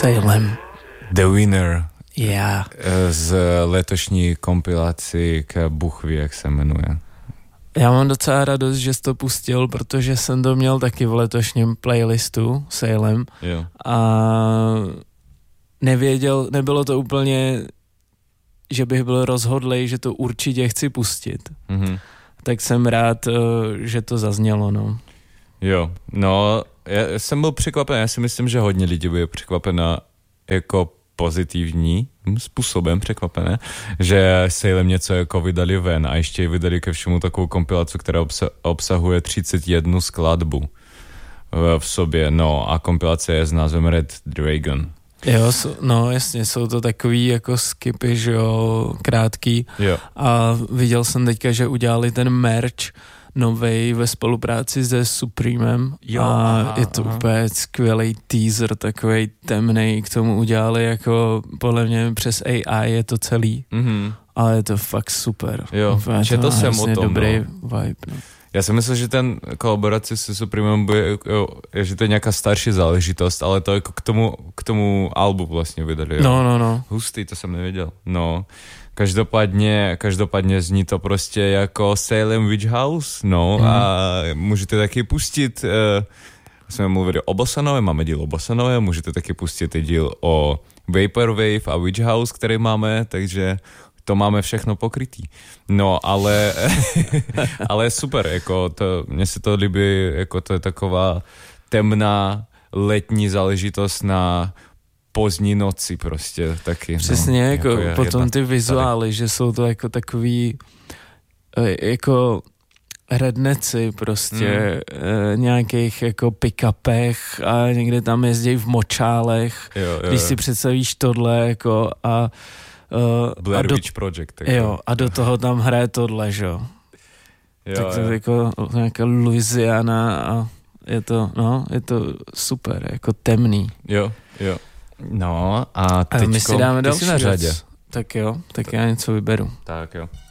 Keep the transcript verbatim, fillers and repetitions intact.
Salem. The Winner. Yeah. Z letošní kompilaci k Bůh ví, jak se jmenuje. Já mám docela radost, že jsi to pustil, protože jsem to měl taky v letošním playlistu Salem. Jo. A nevěděl, nebylo to úplně, že bych byl rozhodlej, že to určitě chci pustit. Mm-hmm. Tak jsem rád, že to zaznělo, no. Jo, no, já jsem byl překvapen, já si myslím, že hodně lidí bude překvapena jako pozitivní způsobem překvapené, že Salem něco jako vydali ven a ještě vydali ke všemu takovou kompilaci, která obsa- obsahuje třicet jedna skladbu v, v sobě, no a kompilace je s názvem Red Dragon. Jo, no jasně, jsou to takový jako skipy, že jo, krátký. Jo. A viděl jsem teďka, že udělali ten merch novej ve spolupráci se Supremem. Jo, a aha, je to aha. úplně skvělý teaser, takovej temnej, k tomu udělali jako podle mě přes A I je to celý. Mm-hmm. Ale je to fakt super. Jo, Úplně četl to jsem o tom, dobrý no. vibe. No. Já si myslím, že ten kolaborace se Supremem bude, jo, že to je nějaká starší záležitost, ale to jako k tomu, k tomu albu vlastně vydali. Jo. No, no, no. Hustý, to jsem nevěděl. No, každopádně, každopádně zní to prostě jako Salem Witch House, no mm. a můžete taky pustit, uh, jsme mluvili o Bossanové, máme díl o Bossanové, můžete taky pustit i díl o Vaporwave a Witch House, který máme, takže to máme všechno pokrytý. No, ale, ale super, jako to, mně se to líbí, jako to je taková temná letní záležitost na pozdní noci prostě taky. Přesně, no, jako, jako je, potom jedna, ty vizuály, tady. Že jsou to jako takový jako redneci prostě mm. nějakých jako pick-upech a někde tam jezdí v močálech, jo, jo, když si představíš tohle jako a Uh, Blair do, Witch Project. Tak jo, a do toho tam hraje tohle, že jo. Tak to je jako nějaká Louisiana a je to, no, je to super, jako temný. Jo, jo. No a teďko, a my si dáme ty další jsi na řadě. věc. Tak jo, tak já něco vyberu. Tak jo.